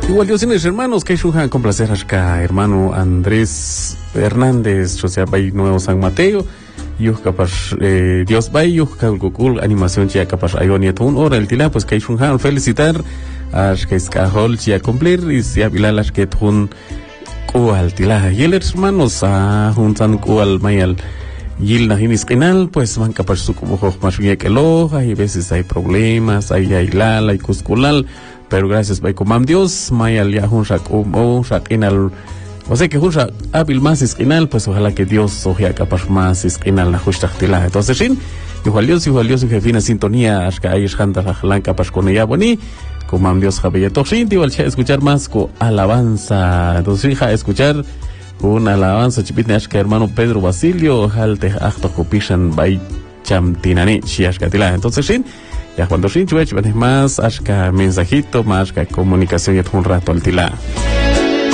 Igual Dios tienes hermanos, que shuja con placer acá, hermano Andrés Hernández, o sea, bay Nuevo San Mateo, yo capaz, Dios bay, yo calculo animación ya capaz, hay un hora el tila, pues que shuja felicitar, que es cajol ya cumplir, y si abilalas que tun cual tila, y el hermanos, juntan cual mayal, y el najinis canal, pues van capaz su como más bien que lo, hay veces hay problemas, hay lala, hay cusculal, pero gracias by comam Dios mayal ya hun rak rak inal o sea que hun rak hábil más esquinal, pues ojalá que Dios ojalá capaz más esquinal la justachtila. Entonces sin igual Dios que fina sintonía hasta ahí janta la capaz con ella boni comam Dios jabeto sin igual ya escuchar más con alabanza. Entonces hija escuchar una alabanza chipitne hasta hermano Pedro Basilio halte hasta copishan by chamtinani chiashkatila. Entonces sin ya cuando sin chuech más hasta mensajito más que comunicación y un rato al tila.